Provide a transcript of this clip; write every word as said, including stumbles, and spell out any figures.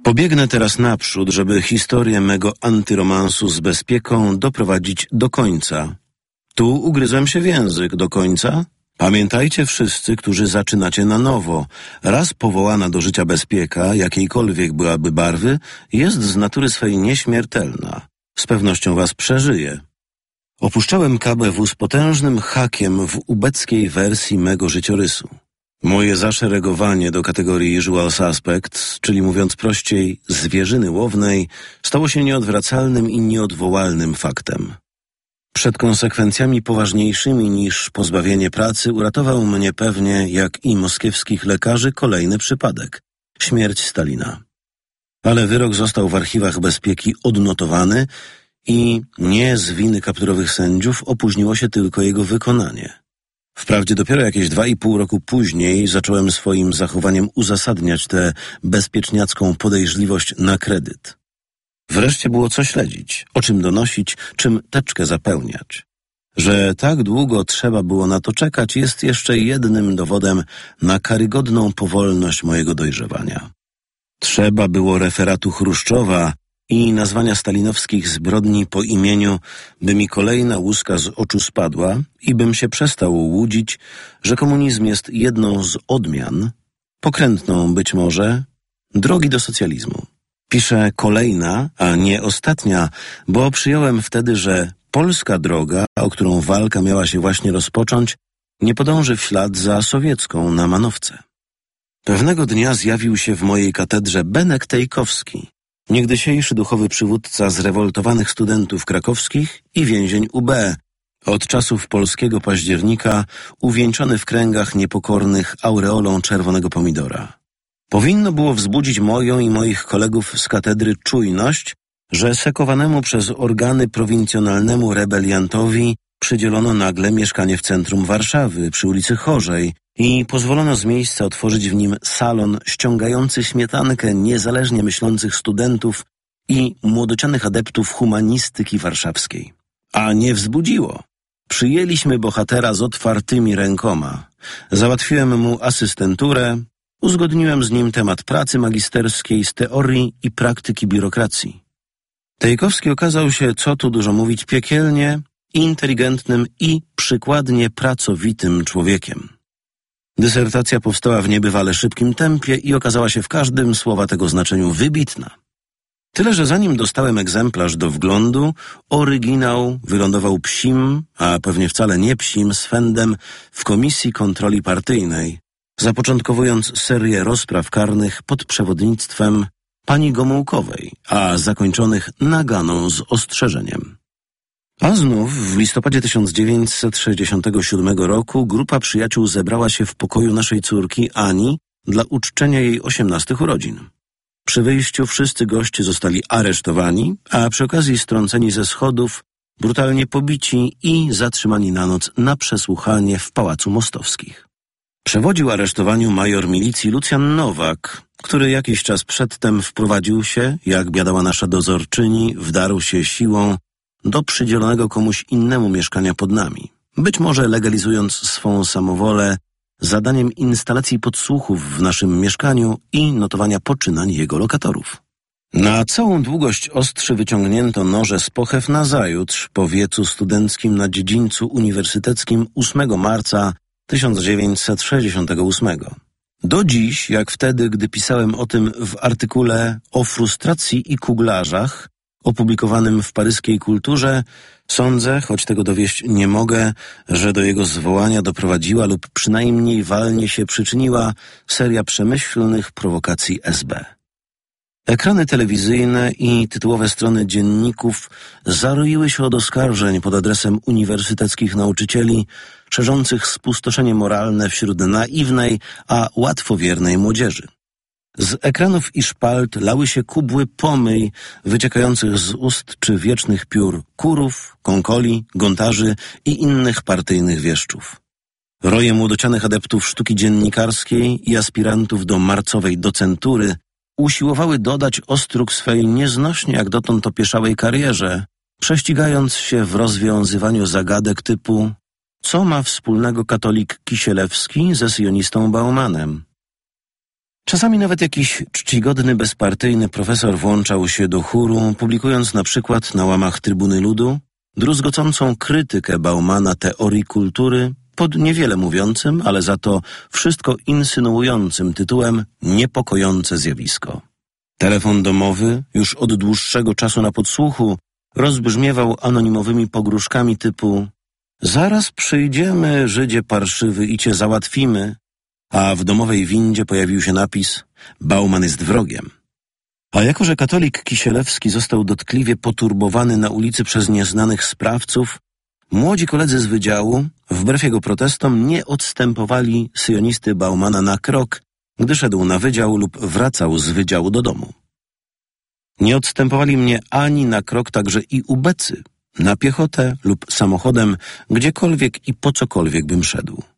Pobiegnę teraz naprzód, żeby historię mego antyromansu z bezpieką doprowadzić do końca. Tu ugryzłem się w język do końca. Pamiętajcie wszyscy, którzy zaczynacie na nowo. Raz powołana do życia bezpieka, jakiejkolwiek byłaby barwy, jest z natury swej nieśmiertelna. Z pewnością was przeżyje. Opuszczałem K B W z potężnym hakiem w ubeckiej wersji mego życiorysu. Moje zaszeregowanie do kategorii usual suspects, czyli mówiąc prościej, zwierzyny łownej, stało się nieodwracalnym i nieodwołalnym faktem. Przed konsekwencjami poważniejszymi niż pozbawienie pracy uratował mnie pewnie, jak i moskiewskich lekarzy, kolejny przypadek – śmierć Stalina. Ale wyrok został w archiwach bezpieki odnotowany i nie z winy kapturowych sędziów opóźniło się tylko jego wykonanie. Wprawdzie dopiero jakieś dwa i pół roku później zacząłem swoim zachowaniem uzasadniać tę bezpieczniacką podejrzliwość na kredyt. Wreszcie było co śledzić, o czym donosić, czym teczkę zapełniać. Że tak długo trzeba było na to czekać, jest jeszcze jednym dowodem na karygodną powolność mojego dojrzewania. Trzeba było referatu Chruszczowa i nazwania stalinowskich zbrodni po imieniu, by mi kolejna łuska z oczu spadła i bym się przestał łudzić, że komunizm jest jedną z odmian, pokrętną być może, drogi do socjalizmu. Piszę kolejna, a nie ostatnia, bo przyjąłem wtedy, że polska droga, o którą walka miała się właśnie rozpocząć, nie podąży w ślad za sowiecką na manowce. Pewnego dnia zjawił się w mojej katedrze Benek Tejkowski, niegdysiejszy duchowy przywódca zrewoltowanych studentów krakowskich i więzień U B, od czasów polskiego października uwieńczony w kręgach niepokornych aureolą czerwonego pomidora. Powinno było wzbudzić moją i moich kolegów z katedry czujność, że sekowanemu przez organy prowincjonalnemu rebeliantowi przydzielono nagle mieszkanie w centrum Warszawy, przy ulicy Chorzej i pozwolono z miejsca otworzyć w nim salon ściągający śmietankę niezależnie myślących studentów i młodocianych adeptów humanistyki warszawskiej. A nie wzbudziło. Przyjęliśmy bohatera z otwartymi rękoma. Załatwiłem mu asystenturę, uzgodniłem z nim temat pracy magisterskiej z teorii i praktyki biurokracji. Tejkowski okazał się, co tu dużo mówić, piekielnie inteligentnym i przykładnie pracowitym człowiekiem. Dysertacja powstała w niebywale szybkim tempie i okazała się w każdym słowa tego znaczeniu wybitna. Tyle, że zanim dostałem egzemplarz do wglądu, oryginał wylądował psim, a pewnie wcale nie psim, swędem w Komisji Kontroli Partyjnej, zapoczątkowując serię rozpraw karnych pod przewodnictwem pani Gomułkowej, a zakończonych naganą z ostrzeżeniem. A znów w listopadzie tysiąc dziewięćset sześćdziesiątego siódmego roku grupa przyjaciół zebrała się w pokoju naszej córki Ani dla uczczenia jej osiemnastych urodzin. Przy wyjściu wszyscy goście zostali aresztowani, a przy okazji strąceni ze schodów, brutalnie pobici i zatrzymani na noc na przesłuchanie w Pałacu Mostowskich. Przewodził aresztowaniu major milicji Lucjan Nowak, który jakiś czas przedtem wprowadził się, jak biadała nasza dozorczyni, wdarł się siłą do przydzielonego komuś innemu mieszkania pod nami, być może legalizując swą samowolę zadaniem instalacji podsłuchów w naszym mieszkaniu i notowania poczynań jego lokatorów. Na całą długość ostrzy wyciągnięto noże z pochew nazajutrz po wiecu studenckim na dziedzińcu uniwersyteckim ósmego marca tysiąc dziewięćset sześćdziesiątego ósmego. Do dziś, jak wtedy, gdy pisałem o tym w artykule o frustracji i kuglarzach, opublikowanym w paryskiej Kulturze, sądzę, choć tego dowieść nie mogę, że do jego zwołania doprowadziła lub przynajmniej walnie się przyczyniła seria przemyślnych prowokacji S B. Ekrany telewizyjne i tytułowe strony dzienników zaroiły się od oskarżeń pod adresem uniwersyteckich nauczycieli, szerzących spustoszenie moralne wśród naiwnej, a łatwowiernej młodzieży. Z ekranów i szpalt lały się kubły pomyj wyciekających z ust czy wiecznych piór kurów, konkoli, gontarzy i innych partyjnych wieszczów. Roje młodocianych adeptów sztuki dziennikarskiej i aspirantów do marcowej docentury usiłowały dodać ostróg swej nieznośnie jak dotąd opieszałej karierze, prześcigając się w rozwiązywaniu zagadek typu co ma wspólnego katolik Kisielewski ze sionistą Baumanem? Czasami nawet jakiś czcigodny, bezpartyjny profesor włączał się do chóru, publikując na przykład na łamach Trybuny Ludu druzgocącą krytykę Baumana teorii kultury pod niewiele mówiącym, ale za to wszystko insynuującym tytułem Niepokojące zjawisko. Telefon domowy, już od dłuższego czasu na podsłuchu, rozbrzmiewał anonimowymi pogróżkami typu „Zaraz przyjdziemy, Żydzie parszywy, i cię załatwimy”, a w domowej windzie pojawił się napis „Bauman jest wrogiem”. A jako że katolik Kisielewski został dotkliwie poturbowany na ulicy przez nieznanych sprawców, młodzi koledzy z wydziału, wbrew jego protestom, nie odstępowali syjonisty Baumana na krok, gdy szedł na wydział lub wracał z wydziału do domu. Nie odstępowali mnie ani na krok także i ubecy, na piechotę lub samochodem, gdziekolwiek i po cokolwiek bym szedł.